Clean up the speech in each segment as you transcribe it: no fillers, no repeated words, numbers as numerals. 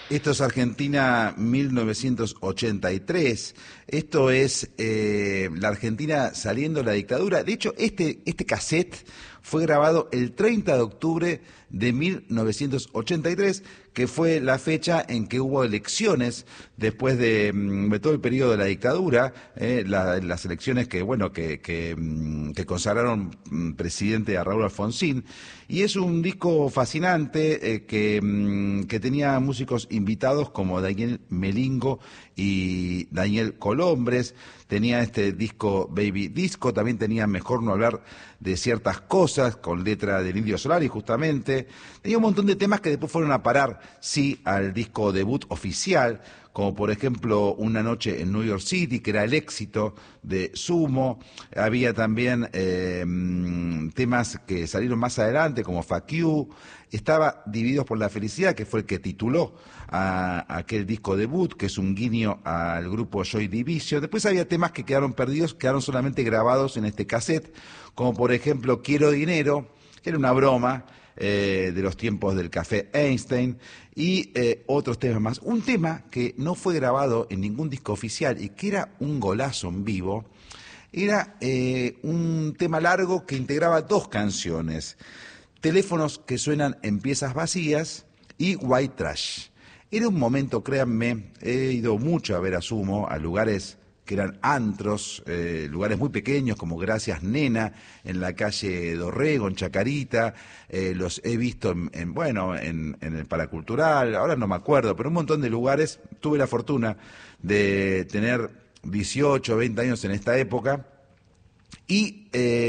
Esto es Argentina 1983. Esto es la Argentina saliendo de la dictadura. De hecho, este cassette fue grabado el 30 de octubre de 1983, que fue la fecha en que hubo elecciones después de todo el periodo de la dictadura, las elecciones que consagraron presidente a Raúl Alfonsín. Y es un disco fascinante que tenía músicos invitados como Daniel Melingo y Daniel Colombres. Tenía este disco Baby Disco, también tenía Mejor no hablar de ciertas cosas, con letra del Indio Solari justamente. Tenía un montón de temas que después fueron a parar, sí, al disco debut oficial, como por ejemplo Una noche en New York City, que era el éxito de Sumo. Había también temas que salieron más adelante, como Fuck You. Estaba Divididos por la Felicidad, que fue el que tituló a aquel disco debut, que es un guiño al grupo Joy Division. Después había temas que quedaron perdidos, quedaron solamente grabados en este cassette, como por ejemplo Quiero Dinero, que era una broma de los tiempos del Café Einstein, y otros temas más. Un tema que no fue grabado en ningún disco oficial y que era un golazo en vivo, era un tema largo que integraba dos canciones: Teléfonos que suenan en piezas vacías y White Trash. Era un momento, créanme, he ido mucho a ver a Sumo, a lugares que eran antros, lugares muy pequeños como Gracias Nena, en la calle Dorrego, en Chacarita. Los he visto en el Paracultural, ahora no me acuerdo, pero un montón de lugares. Tuve la fortuna de tener 18, 20 años en esta época. Y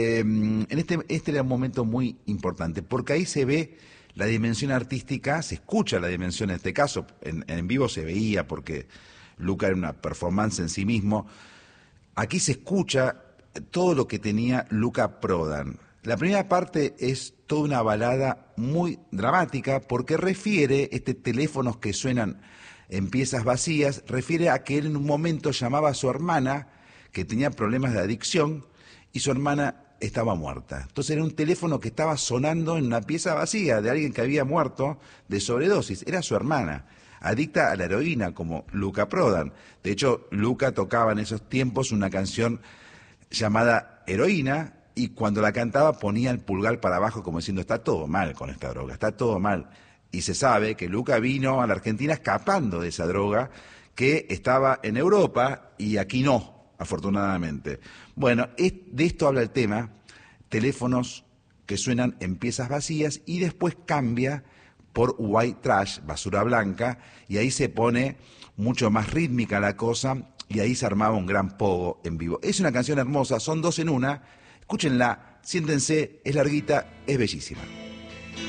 este era un momento muy importante, porque ahí se ve la dimensión artística, se escucha la dimensión, en este caso, en vivo se veía, porque Luca era una performance en sí mismo. Aquí se escucha todo lo que tenía Luca Prodan. La primera parte es toda una balada muy dramática, porque refiere, teléfonos que suenan en piezas vacías, refiere a que él en un momento llamaba a su hermana, que tenía problemas de adicción, y su hermana estaba muerta. Entonces era un teléfono que estaba sonando en una pieza vacía de alguien que había muerto de sobredosis. Era su hermana, adicta a la heroína, como Luca Prodan. De hecho, Luca tocaba en esos tiempos una canción llamada Heroína, y cuando la cantaba ponía el pulgar para abajo como diciendo: está todo mal con esta droga, está todo mal. Y se sabe que Luca vino a la Argentina escapando de esa droga, que estaba en Europa y aquí no, afortunadamente. Bueno, de esto habla el tema, Teléfonos que suenan en piezas vacías, y después cambia por White Trash, basura blanca, y ahí se pone mucho más rítmica la cosa, y ahí se armaba un gran pogo en vivo. Es una canción hermosa, son dos en una, escúchenla, siéntense, es larguita, es bellísima.